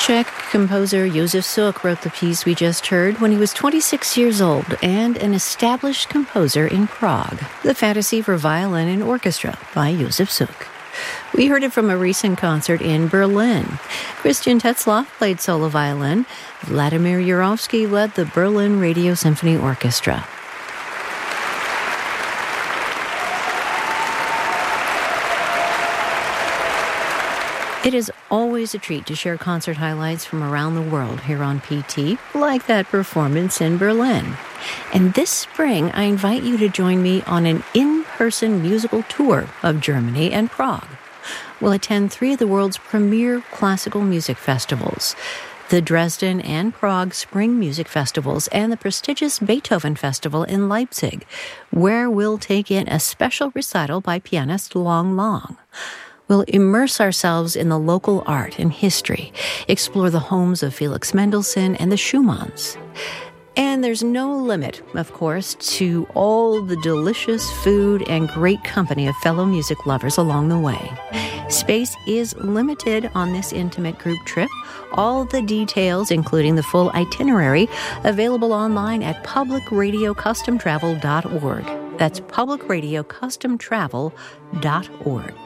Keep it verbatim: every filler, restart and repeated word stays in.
Czech composer Josef Suk wrote the piece we just heard when he was twenty-six years old and an established composer in Prague. The Fantasy for Violin and Orchestra by Josef Suk. We heard it from a recent concert in Berlin. Christian Tetzlaff played solo violin. Vladimir Yurovsky led the Berlin Radio Symphony Orchestra. It is always a treat to share concert highlights from around the world here on P T, like that performance in Berlin. And this spring, I invite you to join me on an in-person musical tour of Germany and Prague. We'll attend three of the world's premier classical music festivals: the Dresden and Prague Spring Music Festivals and the prestigious Beethoven Festival in Leipzig, where we'll take in a special recital by pianist Long Long. We'll immerse ourselves in the local art and history, explore the homes of Felix Mendelssohn and the Schumanns. And there's no limit, of course, to all the delicious food and great company of fellow music lovers along the way. Space is limited on this intimate group trip. All the details, including the full itinerary, available online at public radio custom travel dot org. That's public radio custom travel dot org.